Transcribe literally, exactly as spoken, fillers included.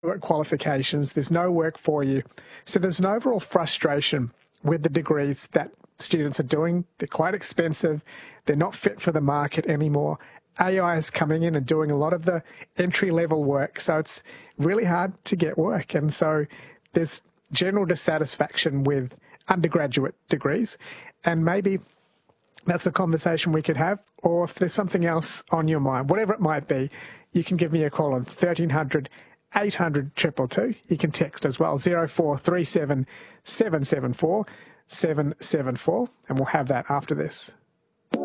qualifications, there's no work for you. So there's an overall frustration with the degrees that students are doing. They're quite expensive. They're not fit for the market anymore. A I is coming in and doing a lot of the entry-level work, so it's really hard to get work. And so there's general dissatisfaction with undergraduate degrees, and maybe that's a conversation we could have. Or if there's something else on your mind, whatever it might be, you can give me a call on thirteen hundred, eight hundred, two two two. You can text as well, zero four three seven, seven seven four, seven seven four, and we'll have that after this.